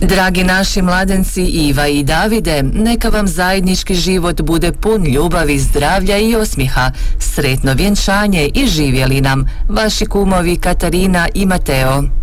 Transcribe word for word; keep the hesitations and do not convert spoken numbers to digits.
Dragi naši mladenci Iva i Davide, neka vam zajednički život bude pun ljubavi, zdravlja i osmiha. Sretno vjenčanje i živjeli nam vaši kumovi Katarina i Mateo.